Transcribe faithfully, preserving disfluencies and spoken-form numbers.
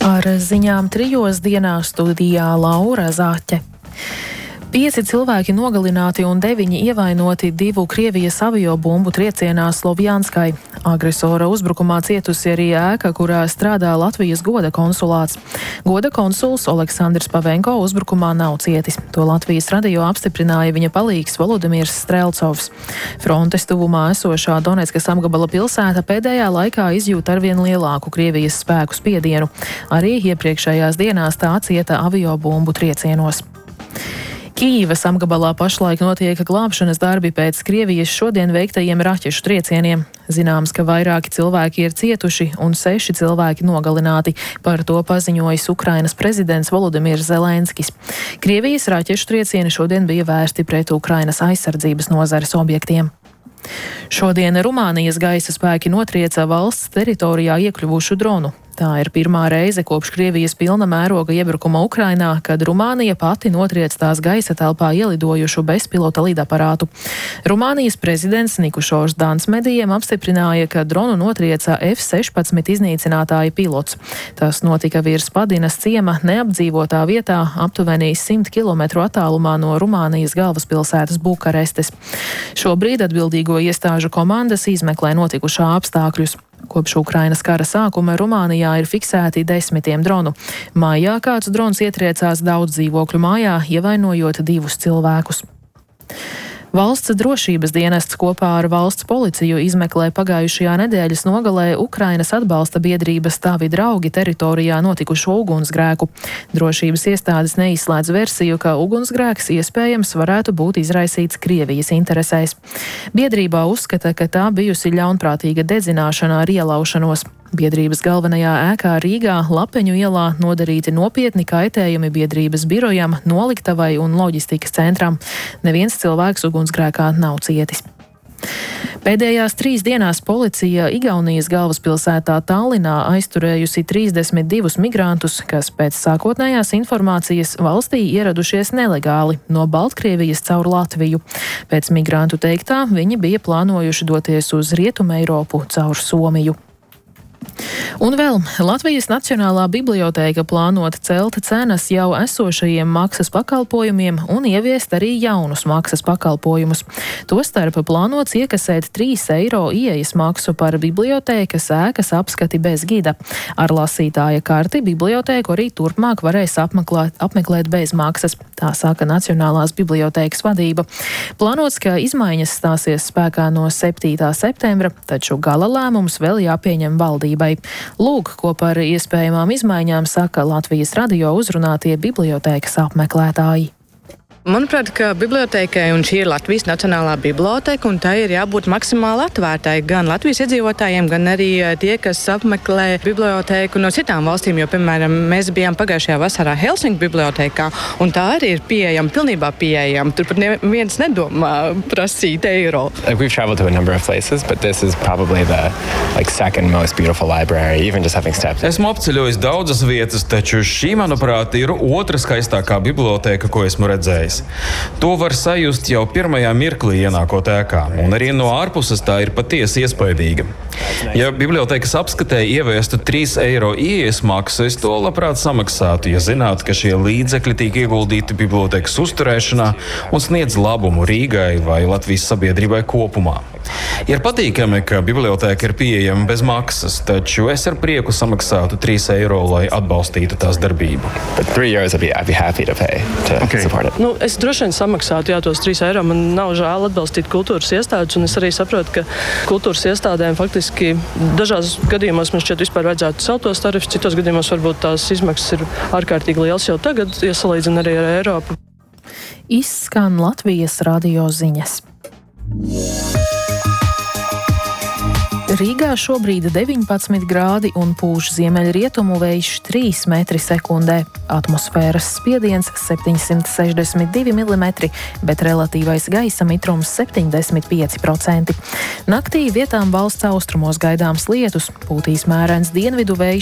Ar ziņām trijos dienā studijā Laura Zaķe. Pieci cilvēki nogalināti un deviņi ievainoti divu Krievijas aviobumbu triecienā Slovjanskai. Agresora uzbrukumā cietusi arī ēka, kurā strādā Latvijas goda konsulāts. Goda konsuls Oleksandrs Pavenko uzbrukumā nav cietis. To Latvijas radio apstiprināja viņa palīgs Volodimirs Strelcovs. Frontes tuvumā esošā Doneckas apgabala pilsēta pēdējā laikā izjūt arvien lielāku Krievijas spēku spiedienu. Arī iepriekšējās dienās tā cieta aviobumbu triecienos. Kīivas apgabalā pašlaik notiek glābšanas darbi pēc Krievijas šodien veiktajiem raķešu triecieniem. Zināms, ka vairāki cilvēki ir cietuši un seši cilvēki nogalināti. Par to paziņojis Ukrainas prezidents Volodimirs Zelenskis. Krievijas raķešu triecieni šodien bija vērsti pret Ukrainas aizsardzības nozares objektiem. Šodien Rumānijas gaisa spēki notrieca valsts teritorijā iekļuvušu dronu. Tā ir pirmā reize kopš Krievijas pilna mēroga iebrukuma Ukrainā, kad Rumānija pati notriec tās gaisa telpā ielidojušu bezpilota lidaparātu. Rumānijas prezidents Nikušors Dans medijiem apstiprināja, ka dronu notrieca F sešpadsmit iznīcinātāja pilots. Tas notika virs Padinas ciema neapdzīvotā vietā, aptuveni simt kilometru attālumā no Rumānijas galvaspilsētas Bukarestes. Šobrīd atbildīgo iestāžu komandas izmeklē notikušā apstākļus. Kopš Ukrainas kara sākuma Rumānijā ir fiksēti desmitiem dronu. Mājā kāds drons ietriecās daudz dzīvokļu mājā, ievainojot divus cilvēkus. Valsts drošības dienests kopā ar valsts policiju izmeklē pagājušajā nedēļas nogalē Ukrainas atbalsta biedrības Tavi draugi teritorijā notikušo ugunsgrēku. Drošības iestādes neizslēdz versiju, ka ugunsgrēks iespējams varētu būt izraisīts Krievijas interesēs. Biedrībā uzskata, ka tā bijusi ļaunprātīga dedzināšana ar ielaušanos. Biedrības galvenajā ēkā Rīgā, Lapeņu ielā, nodarīti nopietni kaitējumi biedrības birojam, noliktavai un loģistikas centram. Neviens cilvēks ugunsgrēkā nav cietis. Pēdējās trīs dienās policija Igaunijas galvaspilsētā Tallinā aizturējusi trīsdesmit divus migrantus, kas pēc sākotnējās informācijas valstī ieradušies nelegāli no Baltkrievijas caur Latviju. Pēc migrantu teiktā viņi bija plānojuši doties uz Rietumu Eiropu caur Somiju. Un vēl Latvijas Nacionālā bibliotēka plānot celt cenas jau esošajiem maksas pakalpojumiem un ieviest arī jaunus maksas pakalpojumus. Tostarp plānots iekasēt trīs eiro ieejas maksu par bibliotēkas ēkas apskati bez gida. Ar lasītāja karti bibliotēku arī turpmāk varēs apmeklēt, apmeklēt bez maksas. Tā saka Nacionālās bibliotēkas vadība. Plānots, ka izmaiņas stāsies spēkā no septītā septembra, taču gala lēmums vēl jāpieņem valdībai. Lūk, ko par iespējamām izmaiņām saka Latvijas radio uzrunātie bibliotēkas apmeklētāji. Manuprāt, ka bibliotēkai, un šī ir Latvijas Nacionālā bibliotēka, un tā ir jābūt maksimāli atvērtai gan Latvijas iedzīvotājiem, gan arī tie, kas apmeklē bibliotēku no citām valstīm, jo, piemēram, mēs bijām pagājušajā vasarā Helsinku bibliotēkā, un tā arī ir pieejama, pilnībā pieejama. Tur pat neviens nedomā prasīt eiro. We've traveled to a number of places, but this is probably the like second most beautiful library, even just having stepped. Esmu apceļojis daudzas vietas, taču šī, manuprāt, ir otra skaistākā bibliotēka, ko esmu redzējis. To var sajust jau pirmajā mirklī ienākot ēkā, un arī no ārpuses tā ir patiesi iespaidīga. Ja bibliotēkas apskatē ieviestu trīs eiro ieejas maksu, es to labprāt samaksātu, ja zinātu, ka šie līdzekļi tiek ieguldīti bibliotēkas uzturēšanā un sniedz labumu Rīgai vai Latvijas sabiedrībai kopumā. Ir patīkami, ka bibliotēka ir pieejama bez maksas, taču es ar prieku samaksātu trīs eiro, lai atbalstītu tās darbību. But three euros I'd be, I'd be happy to pay to okay. support it. Nu, es droši vien samaksātu, jā, tos trīs eiro. Man nav žēl atbalstīt kultūras iestādes, un es arī saprotu, ka kultūras iestādēm faktiski dažās gadījumos man šķiet vispār vajadzētu celt tos tarifus, citos gadījumos varbūt tās izmaksas ir ārkārtīgi liels jau tagad, ja salīdzina arī ar Eiropu. Izskan Latvijas radio ziņas. Rīgā šobrīd deviņpadsmit grādi un pūš ziemeļrietumu vējš trīs metri sekundē. Atmosfēras spiediens septiņsimt sešdesmit divi milimetri, bet relatīvais gaisa mitrums septiņdesmit pieci procenti. Naktī vietām valsts austrumos gaidāms lietus, pūtīs mērens dienvidu vējš